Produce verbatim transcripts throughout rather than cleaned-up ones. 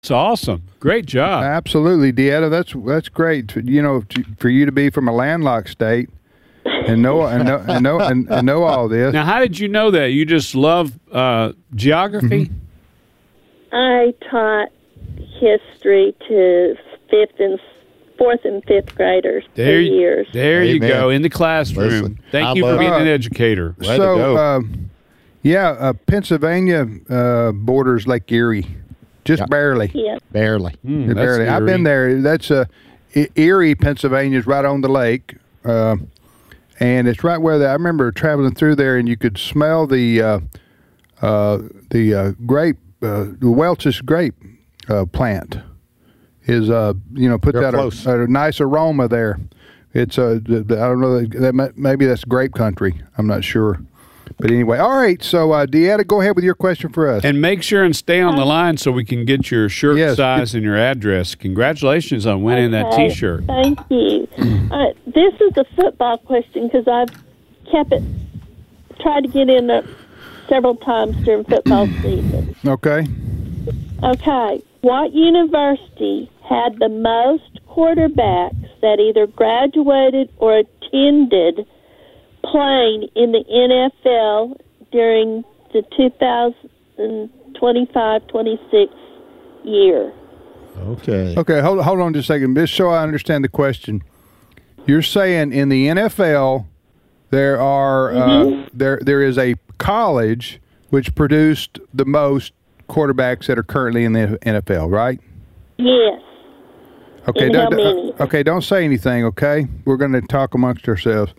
That's awesome. Great job. Absolutely, Deetta. That's that's great. You know, to, for you to be from a landlocked state and know and know and know, and, and know all this. Now, how did you know that? You just love uh, geography? Mm-hmm. I taught history to fifth and fourth and fifth graders for There, you- years. there you Amen. go, in the classroom. Listen, Thank I you for love- being an Uh, educator. Way to so, go. uh, yeah, uh, Pennsylvania uh, borders Lake Erie, just Yeah. barely. Yeah. Barely. Mm, that's barely. I've eerie. been there. That's uh, E- Erie, Pennsylvania is right on the lake, uh, and it's right where the, I remember traveling through there, and you could smell the uh, uh, the uh, grape, uh, the Welch's grape uh, plant. Is uh, you know put They're that close. a, a nice aroma there. It's uh, the, the, I don't know that may- maybe that's grape country. I'm not sure, but anyway, all right. So uh, Deetta, go ahead with your question for us. And make sure and stay on the line so we can get your shirt Yes. size and your address. Congratulations on winning that Okay, T-shirt. Thank you. uh, this is a football question because I've kept it, tried to get in uh, several times during football season. Okay. Okay, what university had the most quarterbacks that either graduated or attended playing in the N F L during the two thousand twenty-five twenty-six year? Okay. Okay, hold hold on just a second, just so I understand the question. You're saying in the N F L there are uh, there there is a college which produced the most quarterbacks that are currently in the N F L, right? Yes. Okay, And don't, how many? uh, okay, don't say anything. Okay, we're going to talk amongst ourselves.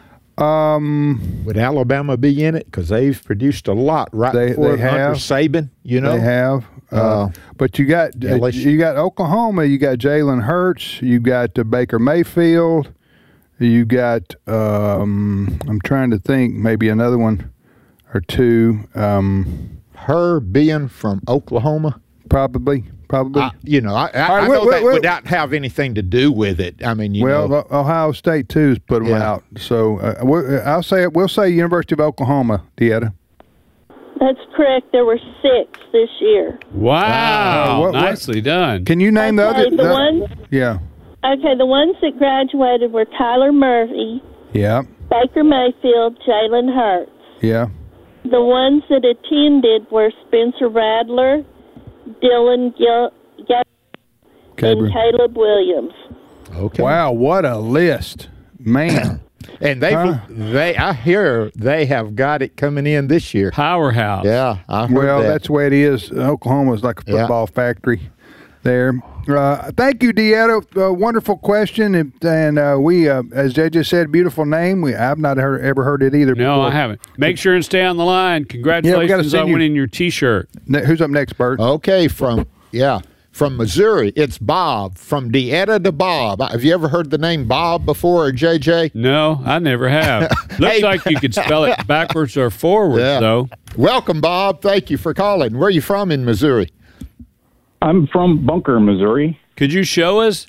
Um, Would Alabama be in it? Because they've produced a lot right They- before they under have. Saban. You know, they have, uh, Uh, but you got uh, L S U. you got Oklahoma. You got Jalen Hurts. You got uh, Baker Mayfield. You got. Um, I'm trying to think. Maybe another one or two. Um, her being from Oklahoma. probably, probably. I, you know, I, I, All right, I wait, know wait, that wait. would not have anything to do with it. I mean, you well, know, O- Ohio State too has put them Yeah. out. So uh, we- I'll say it. We'll say University of Oklahoma. Deetta. That's correct. There were six this year. Wow, Uh, what- what- nicely done. Can you name the Okay, other? the ones, Yeah. okay, the ones that graduated were Kyler Murray, Yeah. Baker Mayfield, Jalen Hurts. Yeah. The ones that attended were Spencer Radler, Dylan Gil- Gil- Gabriel. and Caleb Williams. okay. Wow, what a list, man! And they, Huh? they, I hear they have got it coming in this year. Powerhouse. Yeah, I heard Well, that. that's the way it is. Oklahoma's like a Yeah. football factory there. Uh, thank you, Deetta. Uh, wonderful question, and, and uh, we, uh, as Jay just said, beautiful name. We I've not heard, ever heard it either. No, before. I haven't. Make sure and stay on the line. gotta Congratulations send on you- winning your T-shirt. Ne- Who's up next, Bert? Okay, from yeah, from Missouri, it's Bob. From Deetta to Bob. Have you ever heard the name Bob before, or J J? No, I never have. Looks Hey. like you could spell it backwards or forwards, Yeah. though. Welcome, Bob. Thank you for calling. Where are you from in Missouri? I'm from Bunker, Missouri. Could you show us?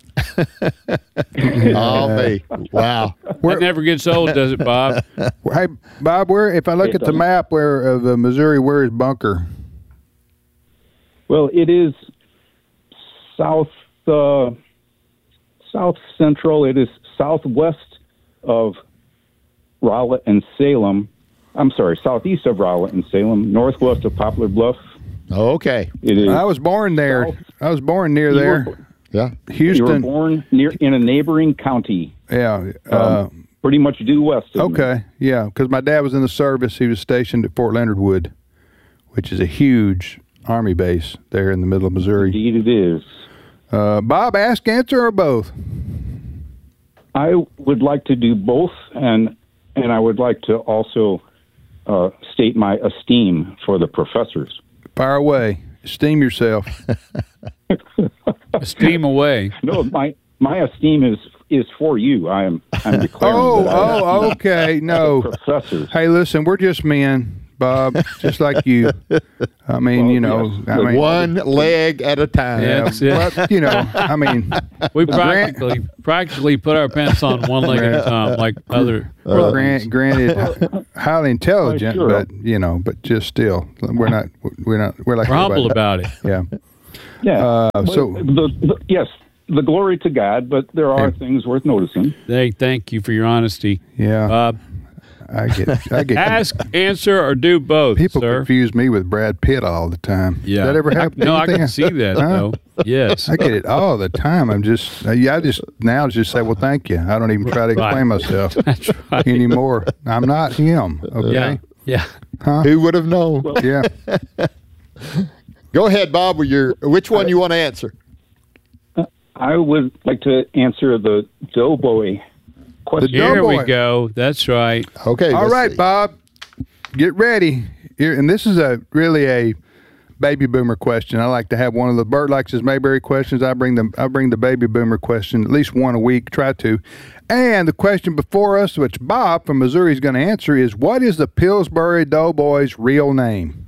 Oh, me. Wow. That never gets old, does it, Bob? Hey, Bob, where? If I look It at the doesn't. map where of uh, Missouri, where is Bunker? Well, it is south uh, south central. It is southwest of Rowlett and Salem. I'm sorry, southeast of Rowlett and Salem, northwest of Poplar Bluff. Okay. It is. I was born there. South. I was born near You were there, bo- Yeah. You were Houston. born near in a neighboring county, Yeah. Uh, um, pretty much due west. Of me. Okay, yeah, because my dad was in the service. He was stationed at Fort Leonard Wood, which is a huge Army base there in the middle of Missouri. Indeed, it is. Uh, Bob, ask, answer, or both? I would like to do both, and and I would like to also uh, state my esteem for the professors. Fire away. Esteem yourself. Steam away. No, my my esteem is is for you. I am I'm declaring. Oh, that I oh, esteem okay. the No. professors. Hey, listen, we're just men, Bob, just like you. I mean, Well, you know, yes. I mean, One leg at a time. Yeah. That's it. but, you know, I mean, We Grant- practically practically put our pants on one leg at a time, like other. well, grant, granted, highly intelligent, sure. but you know, but just still, we're not, we're not, we're like We're humble everybody. about it. Yeah. Yeah. Uh, so the, the, yes, the glory to God, but there are Hey. things worth noticing. Hey, thank you for your honesty. yeah, Bob, I get I get ask, answer, or do both, people sir. confuse me with Brad Pitt all the time. Yeah. Does that ever happen? No, I Anything? can see that, Huh? though. Yes. I get it all the time. I'm just, uh, yeah, I just now just say, well, thank you. I don't even try to explain Right. myself That's right. anymore. I'm not him. Okay. Yeah. Yeah. Who would have known? Yeah. Go ahead, Bob. With your which one you want to answer? I would like to answer the Doughboy question. The Here we Doughboy. go. That's right. Okay. All let's right, see. Bob. Get ready. Here, and this is a really a baby boomer question. I like to have one of the Bert likes his Mayberry questions. I bring them. I bring the baby boomer question at least one a week. Try to. And the question before us, which Bob from Missouri is going to answer, is what is the Pillsbury Doughboy's real name?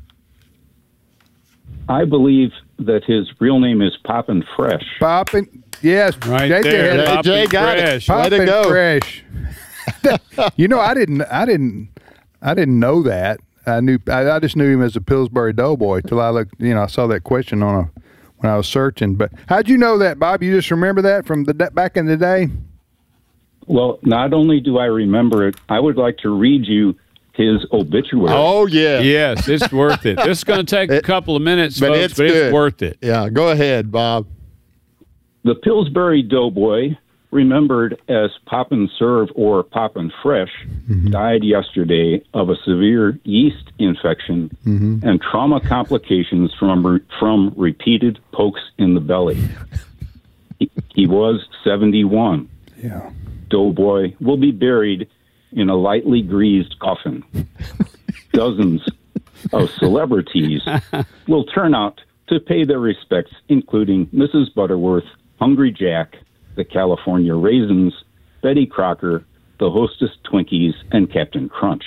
I believe that his real name is Poppin' Fresh. Poppin'. Yes, Right J J there. had it. Poppin' Jay got it. Fresh. Way to Poppin' go. Fresh. You know, I didn't. I didn't. I didn't know that. I knew. I, I just knew him as a Pillsbury Doughboy till I looked. You know, I saw that question on a when I was searching. But how'd you know that, Bob? You just remember that from the back in the day? Well, not only do I remember it, I would like to read you his obituary. Oh yeah. Yes, it's worth it. This is going to take a couple of minutes, but folks, it's but good. it's worth it. Yeah. Go ahead, Bob. The Pillsbury Doughboy, remembered as Poppin' Serve or Poppin' Fresh, died yesterday of a severe yeast infection and trauma complications from re- from repeated pokes in the belly. He, he was seventy-one. Yeah. Doughboy will be buried in a lightly greased coffin. Dozens of celebrities will turn out to pay their respects, including Missus Butterworth, Hungry Jack, the California Raisins, Betty Crocker, the Hostess Twinkies, and Captain Crunch.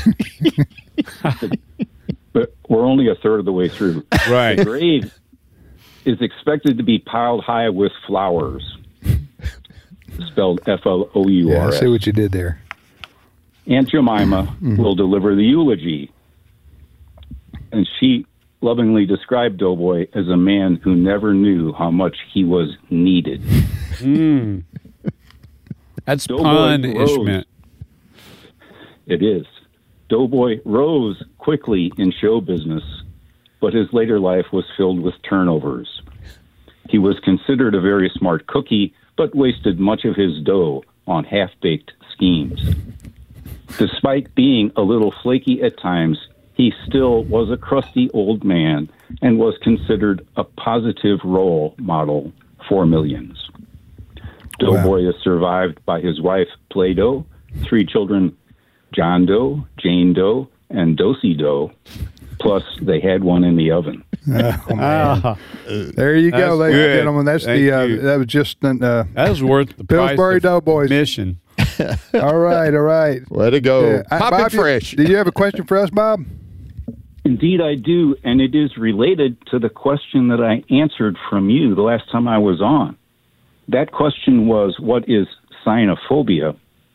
But we're only a third of the way through. Right. The grave is expected to be piled high with flowers, spelled F L O U Yeah. I R S. see what you did there. Aunt Jemima will deliver the eulogy. And she lovingly described Doughboy as a man who never knew how much he was needed. Mm. That's Doughboy punishment. It is. Doughboy rose quickly in show business, but his later life was filled with turnovers. He was considered a very smart cookie, but wasted much of his dough on half-baked schemes. Despite being a little flaky at times, he still was a crusty old man and was considered a positive role model for millions. Doughboy is survived by his wife, Play-Doh, three children, John Doe, Jane Doe, and Dosey Doe, plus they had one in the oven. Oh, man. Ah, There you go, That's ladies good. and gentlemen. That's Thank the uh, you. that was just an, uh, that was worth the price Pillsbury of Doughboys. mission. all right, all right. Way to go. Yeah. Uh, Poppin' Bob, you- Fresh. Did you have a question for us, Bob? Indeed, I do, and it is related to the question that I answered from you the last time I was on. That question was, what is sinophobia?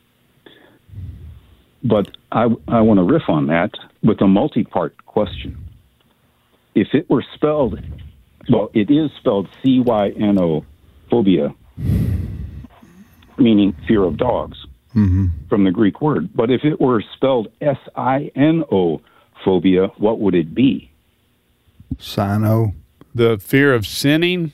But I, I want to riff on that with a multi-part question. If it were spelled, well, it is spelled C Y N O, phobia, meaning fear of dogs, Mm-hmm. from the Greek word. But if it were spelled S I N O, phobia, what would it be? Sino. The fear of sinning.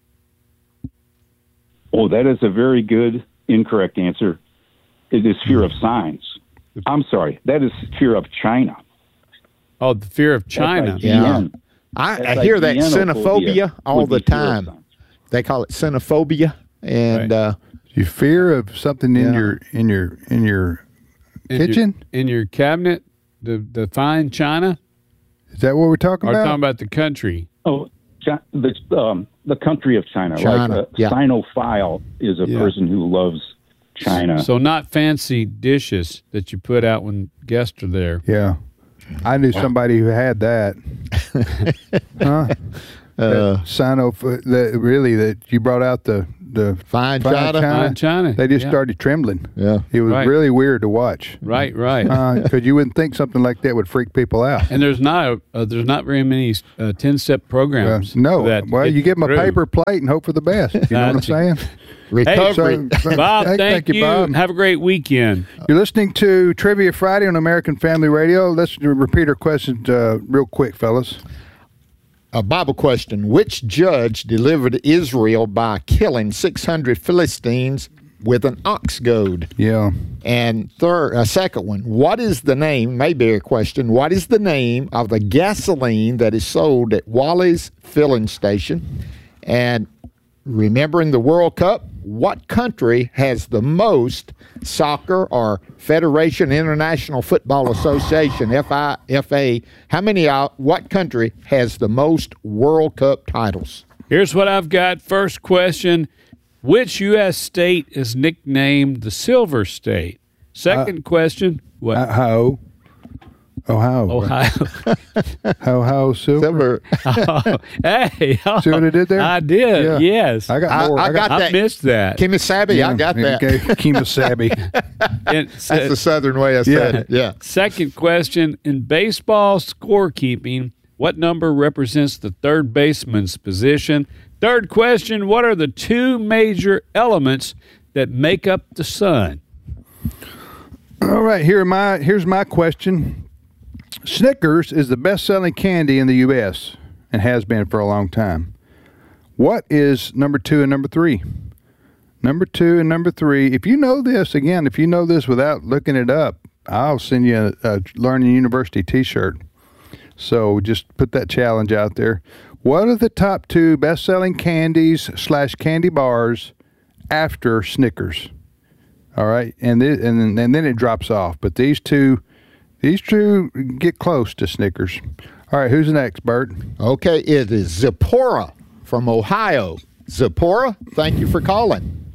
Oh, that is a very good, incorrect answer. It is fear of signs. I'm sorry, that is fear of China. Oh, the fear of China. S I G N. Yeah. I, I hear that xenophobia all would the be fear of time. signs. They call it xenophobia, and Right. uh, You fear of something in Yeah. your in your in your In your- kitchen? in your cabinet, the the fine china. Is that what we're talking Or about? talking about the country. Oh, Chi- the um, the country of China. China, Like a yeah. Sinophile is a Yeah. person who loves China. So not fancy dishes that you put out when guests are there. Yeah, I knew somebody who had that. huh? uh, Sino, that really that you brought out the the Fine China. Fine China, they just yeah. started trembling. Yeah. It was Right. really weird to watch. Right, right. Because you wouldn't think something like that would freak people out. And there's not uh, there's not very many uh, ten-step Uh, programs. no, for that to well, get you give them a through. paper plate and hope for the best. You know what I'm saying? Recovery. So- Bob, Hey, thank, you. Bob. Have a great weekend. You're listening to Trivia Friday on American Family Radio. Let's repeat our questions uh, real quick, fellas. A Bible question. Which judge delivered Israel by killing six hundred Philistines with an ox goad? Yeah. And third, a second one. What is the name, maybe a question, what is the name of the gasoline that is sold at Wally's filling station? And remembering the World Cup, what country has the most soccer or Federation International Football Association, F I F A, how many, uh, what country has the most World Cup titles? Here's what I've got. First question. Which U S state is nicknamed the Silver State? Second question. What? Ohio. Ohio. Ohio. Ohio Silver. Silver. Oh, hey. oh, See what I did there? I did. Yeah. Yes. I got I- more. I got I that. missed that. Kimasabi, I got that. Okay, Kemosabe. And That's se- the southern way I said Yeah. it. Yeah. second question. In baseball scorekeeping, what number represents the third baseman's position? Third question. What are the two major elements that make up the sun? All right, here are my here's my question. Snickers is the best-selling candy in the U S and has been for a long time. What is number two and number three? Number two and number three. If you know this, again, if you know this without looking it up, I'll send you a, a Learning University T-shirt. So just put that challenge out there. What are the top two best-selling candies slash candy bars after Snickers? All right, and th- and then, and then it drops off. But these two, these two get close to Snickers. All right, who's next, Bert? Okay, it is Zipporah from Ohio. Zipporah, thank you for calling.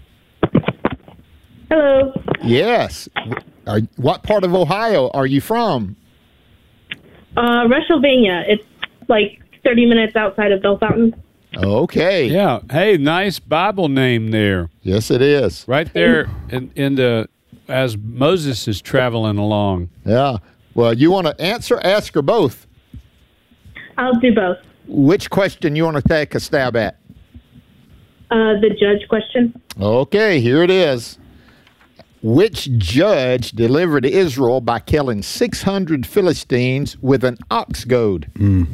Hello. Yes. Are, what part of Ohio are you from? Uh, Rushsylvania. It's like thirty minutes outside of Bell Fountain. Okay. Yeah. Hey, nice Bible name there. Yes, it is. Right there in, in the as Moses is traveling along. Yeah. Well, you want to answer, ask, or both? I'll do both. Which question you want to take a stab at? Uh, the judge question. Okay, here it is. Which judge delivered Israel by killing six hundred Philistines with an ox goad?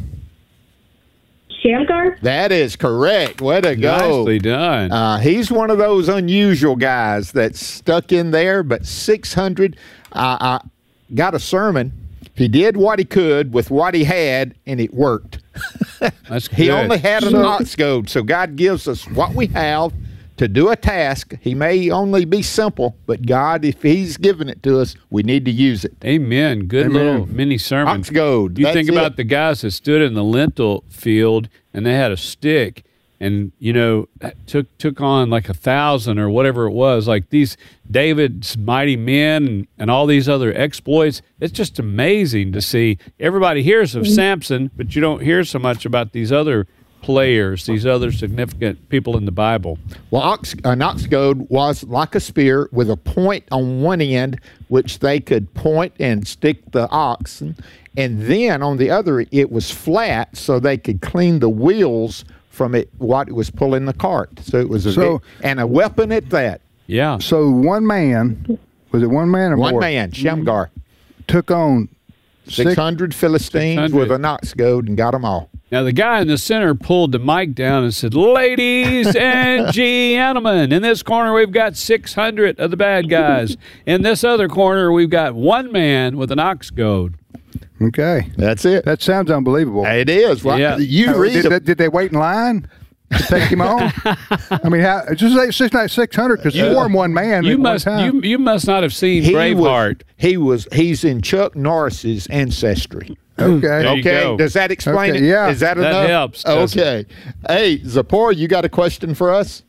Shamgar? That is correct. Way to go. Nicely done. Uh, he's one of those unusual guys that's stuck in there, but six hundred. Uh, I got a sermon. He did what he could with what he had, and it worked. That's good. He only had an So- ox goad, so God gives us what we have to do a task. He may only be simple, but God, if He's given it to us, we need to use it. Amen. Good Amen. little mini sermon. Ox goad. You That's think about it. the guys that stood in the lentil field and they had a stick and, you know, took took on like a thousand or whatever it was, like these David's mighty men and, and all these other exploits. It's just amazing to see. Everybody hears of Samson, but you don't hear so much about these other players, these other significant people in the Bible. Well, ox, an ox goad was like a spear with a point on one end, which they could point and stick the oxen, and then on the other, it was flat, so they could clean the wheels from it what it was pulling the cart. So it was a So- big, and a weapon at that. Yeah. So one man, was it one man or One more? man, Shamgar, took on six hundred Philistines six hundred. with an ox goad and got them all. Now, the guy in the center pulled the mic down and said, "Ladies and gentlemen, in this corner, we've got six hundred of the bad guys. In this other corner, we've got one man with an ox goad." Okay, That's it. that sounds unbelievable. It is. Well, Yeah. You Uh, read did, the- they- did they wait in line to take him on? I mean, how, just like six not six hundred because You- four and one man. You at one must, time. you, you must not have seen he Braveheart. was, he was. He's in Chuck Norris's ancestry. okay. There you Okay, go. does that explain Okay, it? yeah. Is that That enough? helps, doesn't Okay. Hey, Zipporah, you got a question for us?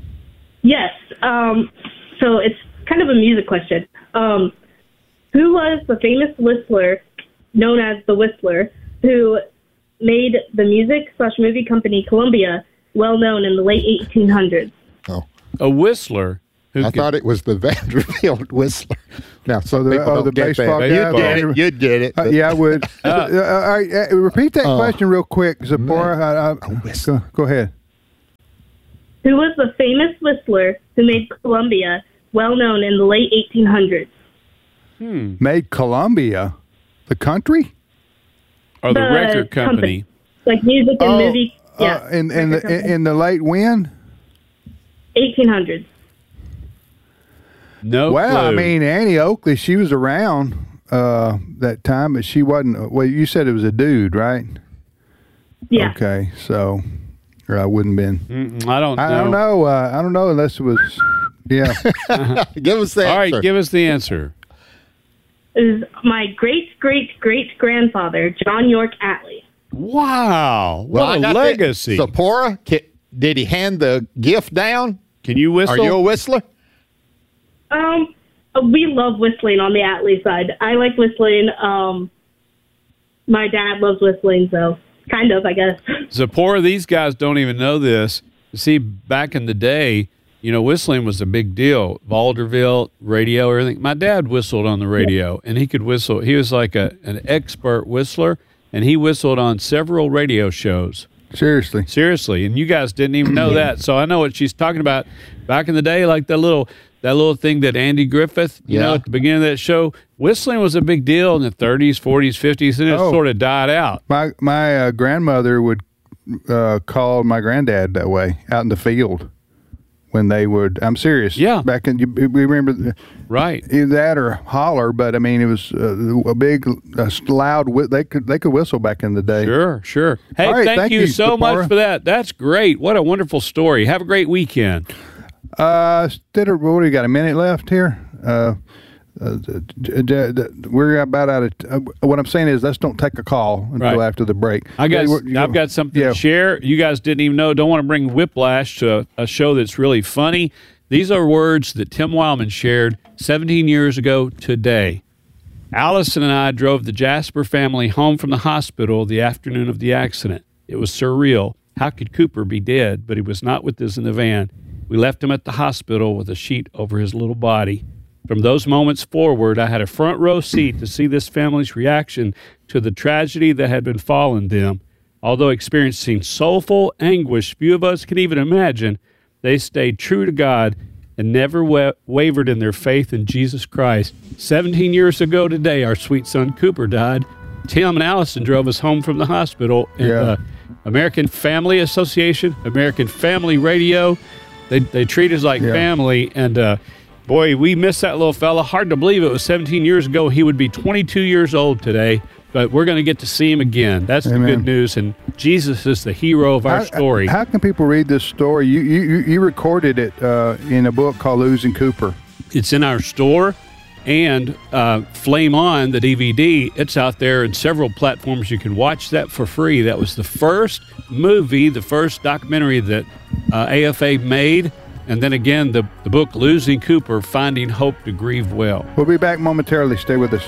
Yes. Um, so it's kind of a music question. Um, who was the famous whistler known as the Whistler who made the music slash movie company Columbia well known in the late eighteen hundreds? Oh. A whistler. Who I could, thought it was the Vanderbilt Whistler. Now, so the- people oh, don't the get baseball that. guy? You'd get it. You'd get it. Uh, yeah, I would. uh, uh, all right, uh, repeat that Uh, question real quick, Zipporah. I, I, go, go ahead. Who was the famous whistler who made Columbia well known in the late eighteen hundreds? hmm, Made Columbia, the country? or the, the record company. company. Like music and Oh, movie. Yeah. Uh, in in record the company. in the late when? eighteen hundreds. No Well, I clue. mean, Annie Oakley, she was around uh, that time, but she wasn't. Well, you said it was a dude, right? Yeah. Okay, so or I wouldn't been. Mm-mm, I don't know. I don't know. Uh, I don't know unless it was. Yeah. Give us the All answer. right, give us the answer. It was my great great great grandfather, John York Atlee. Wow, what Well, I a got legacy! that. Zipporah, ki- did he hand the gift down? Can you whistle? Are you a whistler? Um, we love whistling on the Atlee side. I like whistling. Um, my dad loves whistling, so kind of, I guess. Zipporah, these guys don't even know this. See, back in the day, you know, whistling was a big deal. Vaudeville, radio, everything. My dad whistled on the radio, and he could whistle. He was like a an expert whistler, and he whistled on several radio shows. Seriously. Seriously, and you guys didn't even know that. So I know what she's talking about. Back in the day, like that little that little thing that Andy Griffith, you Yeah. know, at the beginning of that show, whistling was a big deal in the thirties, forties, fifties, and it Oh. sort of died out. My my uh, grandmother would uh, call my granddad that way out in the field when they would. I'm serious. Yeah. Back in, you, we remember the- Right. either that or holler, but I mean it was uh, a big, uh, loud. Whi- they could they could whistle back in the day. Sure, sure. Hey, All right, thank, thank you, you, so Zipporah. much for that. That's great. What a wonderful story. Have a great weekend. Uh, instead of, what do you got? A minute left here. Uh, uh, d- d- d- we're about out of. Uh, what I'm saying is, let's don't take a call until Right. after the break. I got, Hey, what- you I've go- got something yeah. to share. You guys didn't even know. Don't want to bring whiplash to a, a show that's really funny. These are words that Tim Wildman shared seventeen years ago today. Allison and I drove the Jasper family home from the hospital the afternoon of the accident. It was surreal. How could Cooper be dead, but he was not with us in the van? We left him at the hospital with a sheet over his little body. From those moments forward, I had a front row seat to see this family's reaction to the tragedy that had befallen them. Although experiencing soulful anguish few of us can even imagine, they stayed true to God and never wa- wavered in their faith in Jesus Christ. Seventeen years ago today, our sweet son Cooper died. Tim and Allison drove us home from the hospital. And, Yeah. uh, American Family Association, American Family Radio, they, they treat us like Yeah. family. And, uh, boy, we miss that little fella. Hard to believe it was seventeen years ago. He would be twenty-two years old today. But we're going to get to see him again. That's the Amen. good news. And Jesus is the hero of our How- story. How can people read this story? You you you- you recorded it uh, in a book called Losing Cooper. It's in our store. And uh, Flame On, the D V D, it's out there in several platforms. You can watch that for free. That was the first movie, the first documentary that uh, A F A made. And then again, the, the book Losing Cooper, Finding Hope to Grieve Well. We'll be back momentarily. Stay with us.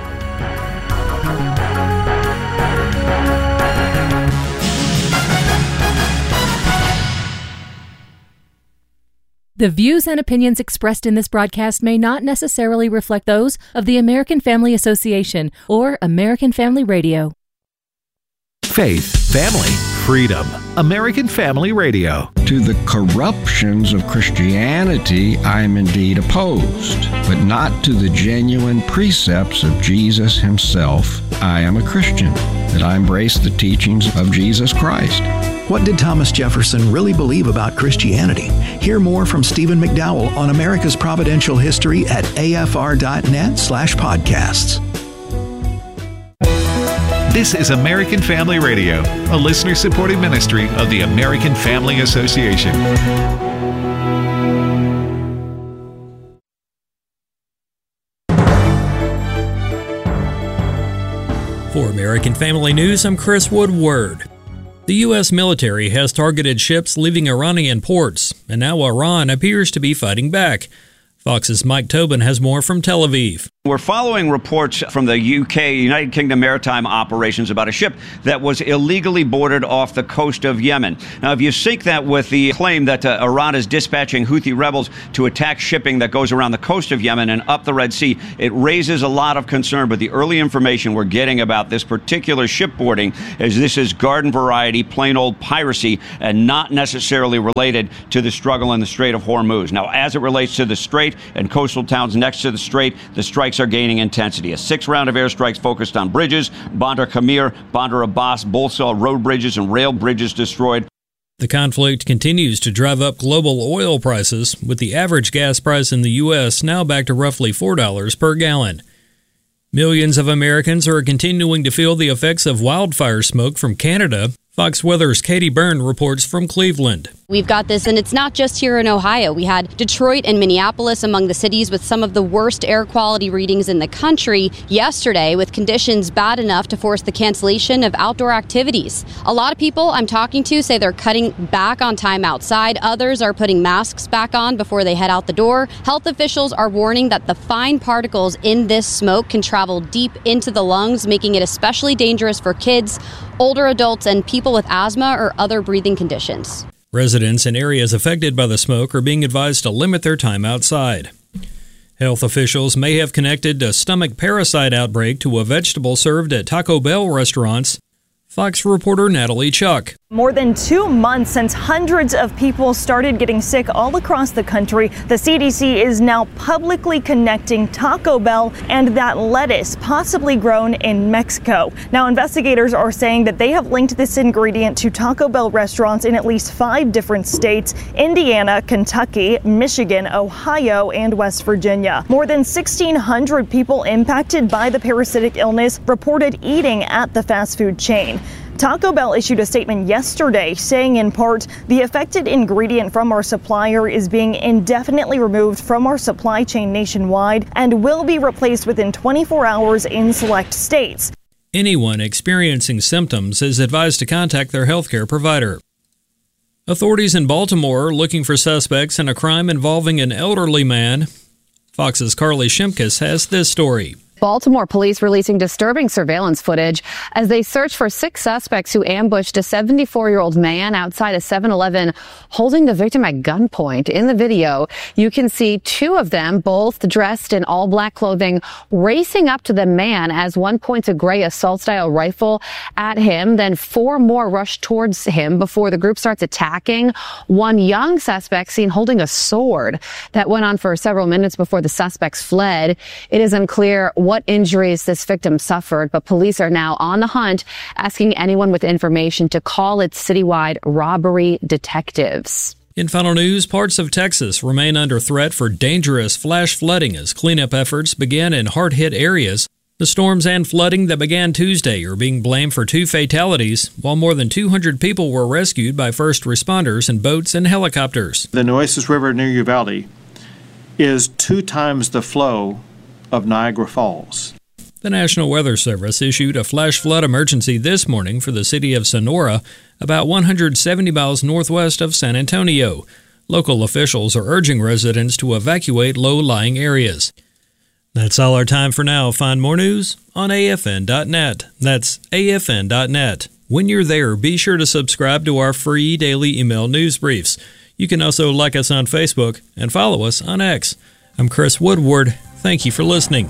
The views and opinions expressed in this broadcast may not necessarily reflect those of the American Family Association or American Family Radio. Faith, family, freedom. American Family Radio. To the corruptions of Christianity, I am indeed opposed, but not to the genuine precepts of Jesus himself. I am a Christian, that I embrace the teachings of Jesus Christ. What did Thomas Jefferson really believe about Christianity? Hear more from Stephen McDowell on America's Providential History at afr.net slash podcasts. This is American Family Radio, a listener-supported ministry of the American Family Association. For American Family News, I'm Chris Woodward. The U S military has targeted ships leaving Iranian ports, and now Iran appears to be fighting back. Fox's Mike Tobin has more from Tel Aviv. We're following reports from the U K, United Kingdom Maritime Operations, about a ship that was illegally boarded off the coast of Yemen. Now, if you sync that with the claim that uh, Iran is dispatching Houthi rebels to attack shipping that goes around the coast of Yemen and up the Red Sea, it raises a lot of concern. But the early information we're getting about this particular ship boarding is this is garden variety, plain old piracy, and not necessarily related to the struggle in the Strait of Hormuz. Now, as it relates to the Strait and coastal towns next to the Strait, the strikes are gaining intensity. A six round of airstrikes focused on bridges. Bandar Khamir, Bandar Abbas both saw road bridges and rail bridges destroyed. The conflict continues to drive up global oil prices, with the average gas price in the U S now back to roughly four dollars per gallon. Millions of Americans are continuing to feel the effects of wildfire smoke from Canada. Fox Weather's Katie Byrne reports from Cleveland. We've got this, and it's not just here in Ohio. We had Detroit and Minneapolis among the cities with some of the worst air quality readings in the country yesterday, with conditions bad enough to force the cancellation of outdoor activities. A lot of people I'm talking to say they're cutting back on time outside. Others are putting masks back on before they head out the door. Health officials are warning that the fine particles in this smoke can travel deep into the lungs, making it especially dangerous for kids, older adults, and people with asthma or other breathing conditions. Residents in areas affected by the smoke are being advised to limit their time outside. Health officials may have connected a stomach parasite outbreak to a vegetable served at Taco Bell restaurants. Fox reporter Natalie Chuck. More than two months since hundreds of people started getting sick all across the country, the C D C is now publicly connecting Taco Bell and that lettuce possibly grown in Mexico. Now, investigators are saying that they have linked this ingredient to Taco Bell restaurants in at least five different states: Indiana, Kentucky, Michigan, Ohio, and West Virginia. More than sixteen hundred people impacted by the parasitic illness reported eating at the fast food chain. Taco Bell issued a statement yesterday saying, in part, the affected ingredient from our supplier is being indefinitely removed from our supply chain nationwide and will be replaced within twenty-four hours in select states. Anyone experiencing symptoms is advised to contact their healthcare provider. Authorities in Baltimore are looking for suspects in a crime involving an elderly man. Fox's Carly Shimkus has this story. Baltimore police releasing disturbing surveillance footage as they search for six suspects who ambushed a seventy-four-year-old man outside a seven eleven, holding the victim at gunpoint. In the video, you can see two of them, both dressed in all-black clothing, racing up to the man as one points a gray assault-style rifle at him. Then four more rush towards him before the group starts attacking. One young suspect seen holding a sword. That went on for several minutes before the suspects fled. It is unclear what injuries this victim suffered, but police are now on the hunt, asking anyone with information to call its citywide robbery detectives. In final news, parts of Texas remain under threat for dangerous flash flooding as cleanup efforts begin in hard-hit areas. The storms and flooding that began Tuesday are being blamed for two fatalities, while more than two hundred people were rescued by first responders in boats and helicopters. The Nueces River near Uvalde is two times the flow of Niagara Falls. The National Weather Service issued a flash flood emergency this morning for the city of Sonora, about one hundred seventy miles northwest of San Antonio. Local officials are urging residents to evacuate low-lying areas. That's all our time for now. Find more news on A F N dot net. That's A F N dot net. When you're there, be sure to subscribe to our free daily email news briefs. You can also like us on Facebook and follow us on X. I'm Chris Woodward. Thank you for listening.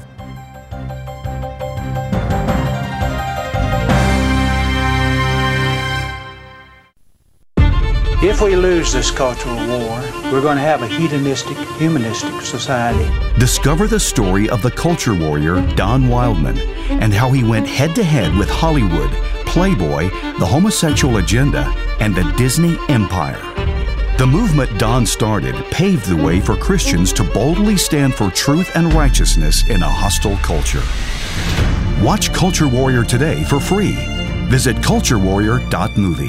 If we lose this cultural war, we're going to have a hedonistic, humanistic society. Discover the story of the culture warrior Don Wildman and how he went head-to-head with Hollywood, Playboy, the homosexual agenda, and the Disney Empire. The movement Don started paved the way for Christians to boldly stand for truth and righteousness in a hostile culture. Watch Culture Warrior today for free. Visit culture warrior dot movie.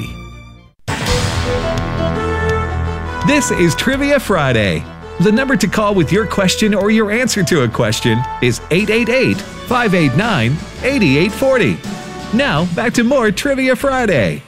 This is Trivia Friday. The number to call with your question or your answer to a question is eight eight eight, five eight nine, eight eight four zero. Now, back to more Trivia Friday.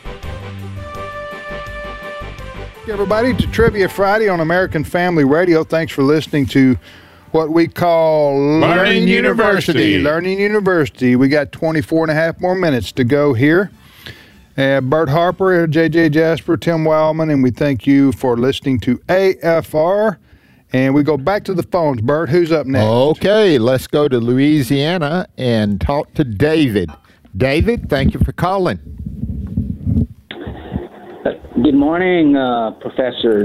Everybody, to Trivia Friday on American Family Radio. Thanks for listening to what we call Learning Learning University. University. Learning University. We got twenty-four and a half more minutes to go here. Uh, Bert Harper, J J Jasper, Tim Wildman, and we thank you for listening to A F R. And we go back to the phones. Bert, who's up next? Okay, let's go to Louisiana and talk to David. David, thank you for calling. Good morning, uh, professors.